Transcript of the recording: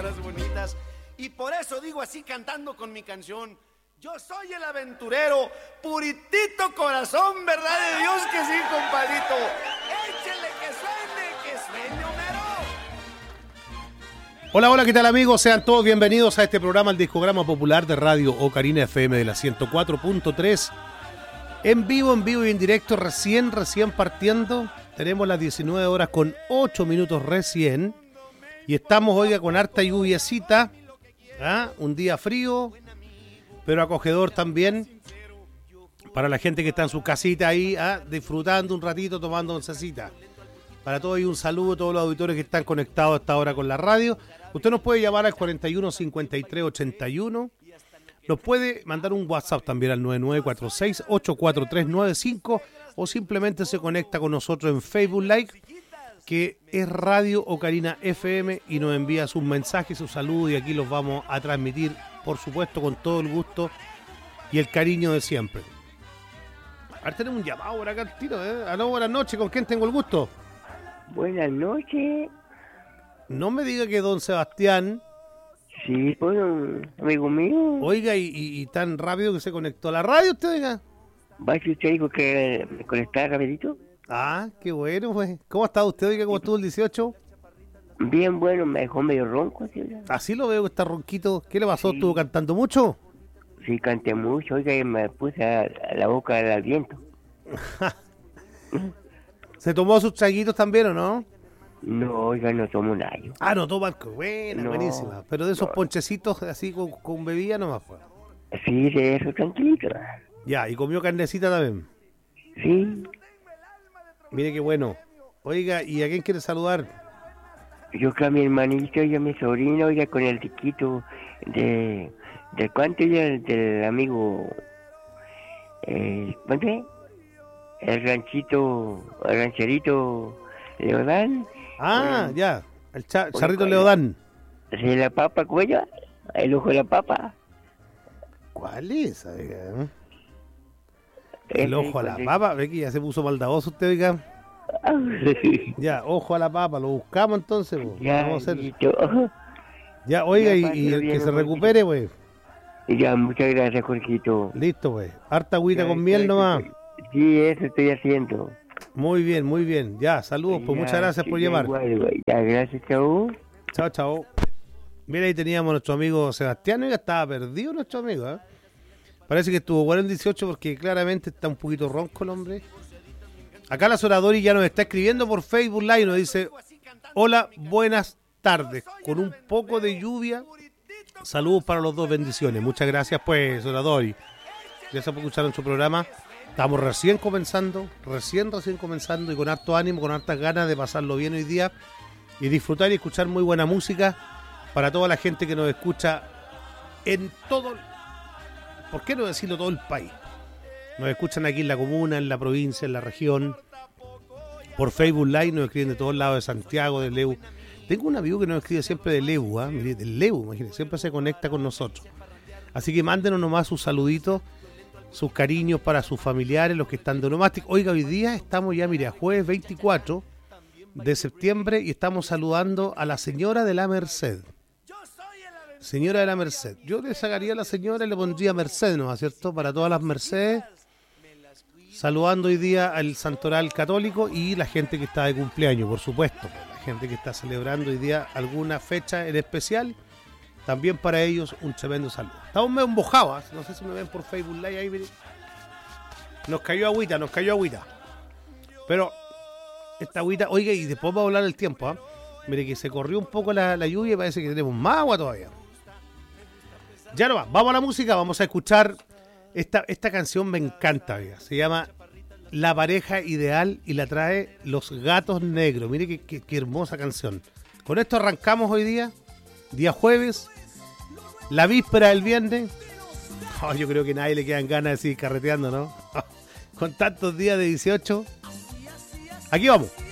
palabras bonitas. Y por eso digo así cantando con mi canción: yo soy el aventurero, puritito corazón, verdad de Dios que sí, compadrito. Échele que suene Homero. Hola, hola, ¿qué tal amigos? Sean todos bienvenidos a este programa, el Discograma Popular de Radio Ocarina FM de la 104.3. En vivo y en directo, recién partiendo. Tenemos las 19 horas con 8 minutos recién. Y estamos, oiga, con harta lluviecita. Un día frío, pero acogedor también. Para la gente que está en su casita ahí, disfrutando un ratito, tomando oncecita. Para todos y un saludo a todos los auditores que están conectados a esta hora con la radio. Usted nos puede llamar al 41 53 81. Nos puede mandar un WhatsApp también al 9946 84395 o simplemente se conecta con nosotros en Facebook Live, que es Radio Ocarina FM, y nos envía sus mensajes, sus saludos, y aquí los vamos a transmitir, por supuesto, con todo el gusto y el cariño de siempre. Ahora tenemos un llamado por acá al tiro, Aló, buenas noches, ¿con quién tengo el gusto? Buenas noches. No me diga que don Sebastián. Sí, pues, amigo mío. Oiga, y tan rápido que se conectó a la radio usted, oiga. ¿Va si usted dijo que me conectara rapidito? Qué bueno, pues. ¿Cómo está usted, oiga? ¿Cómo estuvo el 18? Bien, bueno, me dejó medio ronco. ¿Sí? Así lo veo, que está ronquito. ¿Qué le pasó? Sí. ¿Estuvo cantando mucho? Sí, canté mucho, oiga, y me puse a la boca al viento. ¿Se tomó sus traguitos también o no? No, oiga, no tomo nada. No toma alcohol. Buena, No, buenísima. Pero de esos ponchecitos así con bebida nomás fue. Sí, de eso, tranquilito. Ya, y comió carnecita también. Sí. Mire qué bueno. Oiga, ¿y a quién quiere saludar? Yo que a mi hermanito y a mi sobrino, oiga, con el tiquito ¿de cuánto ya? Del amigo, ¿cuánto es? El rancherito Leodán. Ya, el charrito Leodán. Sí, la papa, cuello, el ojo de la papa. ¿Cuál es? Oiga? El ojo a la papa, ve que ya se puso maldadoso usted, oiga. Ya, ojo a la papa, lo buscamos entonces, pues. Ya, Vamos a hacer... listo. Ya, oiga, Ya, y el que bien, se recupere, pues. Ya, muchas gracias, Jorgito. Listo, pues. Harta agüita con miel nomás. Sí, eso estoy haciendo. Muy bien, muy bien. Ya, saludos, pues muchas gracias por llamar. Ya, gracias, chao. Chao, chao. Mira, ahí teníamos a nuestro amigo Sebastián, oiga, estaba perdido nuestro amigo, Parece que estuvo bueno el 18 porque claramente está un poquito ronco el hombre. Acá la Soradori ya nos está escribiendo por Facebook Live y nos dice: hola, buenas tardes. Con un poco de lluvia, saludos para los dos, bendiciones. Muchas gracias, pues, Soradori. Gracias por escuchar nuestro programa. Estamos recién comenzando y con harto ánimo, con hartas ganas de pasarlo bien hoy día y disfrutar y escuchar muy buena música para toda la gente que nos escucha en todo, ¿por qué no decirlo, todo el país? Nos escuchan aquí en la comuna, en la provincia, en la región. Por Facebook Live nos escriben de todos lados, de Santiago, de Leu. Tengo un amigo que nos escribe siempre de Leu, del Leu, imagínense, siempre se conecta con nosotros. Así que mándenos nomás sus saluditos, sus cariños para sus familiares, los que están de onomástico. Oiga, hoy día estamos ya, mire, a jueves 24 de septiembre y estamos saludando a la señora de la Merced. Señora de la Merced. Yo le sacaría a la señora y le pondría Merced, ¿no es cierto? Para todas las Mercedes. Saludando hoy día al Santoral Católico y la gente que está de cumpleaños, por supuesto. La gente que está celebrando hoy día alguna fecha en especial. También para ellos un tremendo saludo. Estamos medio embojados, no sé si me ven por Facebook Live ahí, mire. Nos cayó agüita. Pero esta agüita, oiga, y después va a hablar el tiempo, Mire que se corrió un poco la lluvia y parece que tenemos más agua todavía. Ya no va, vamos a la música, vamos a escuchar esta canción, me encanta, oiga. Se llama La Pareja Ideal y la trae Los Gatos Negros. Mire qué hermosa canción. Con esto arrancamos hoy día jueves, la víspera del viernes. Yo creo que a nadie le quedan ganas de seguir carreteando, ¿no? Con tantos días de 18. Aquí vamos.